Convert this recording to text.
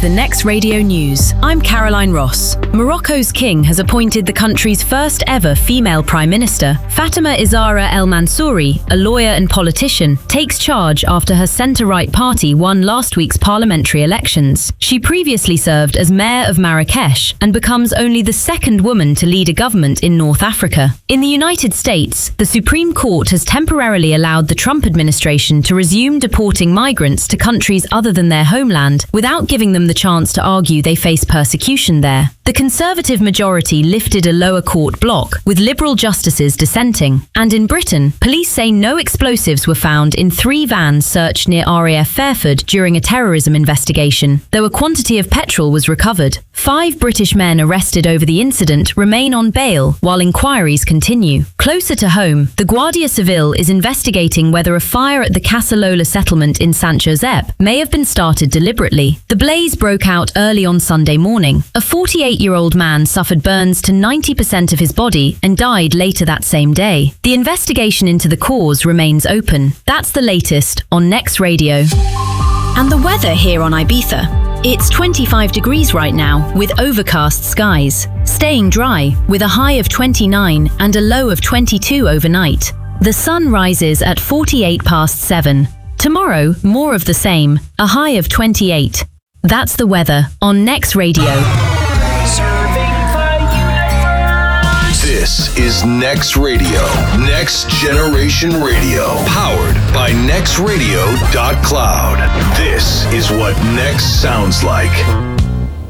the Next Radio News. I'm Caroline Ross. Morocco's king has appointed the country's first ever female prime minister. Fatima Izara El Mansouri, a lawyer and politician, takes charge after her centre-right party won last week's parliamentary elections. She previously served as mayor of Marrakesh and becomes only the second woman to lead a government in North Africa. In the United States, the Supreme Court has temporarily allowed the Trump administration to resume deporting migrants to countries other than their homeland without giving them the chance to argue they face persecution there. The Conservative majority lifted a lower court block, with Liberal justices dissenting. And in Britain, police say no explosives were found in 3 vans searched near RAF Fairford during a terrorism investigation, though a quantity of petrol was recovered. 5 British men arrested over the incident remain on bail while inquiries continue. Closer to home, the Guardia Civil is investigating whether a fire at the Casalola settlement in Sant Josep may have been started deliberately. The blaze broke out early on Sunday morning. A 48-year-old man suffered burns to 90% of his body and died later that same day. The investigation into the cause remains open. That's the latest on Next Radio. And the weather here on Ibiza. It's 25 degrees right now, with overcast skies. Staying dry, with a high of 29 and a low of 22 overnight. The sun rises at 48 past 7. Tomorrow, more of the same, a high of 28. That's the weather on Next Radio. This is Next Radio, Next Generation Radio, powered by nextradio.cloud. This is what Next sounds like.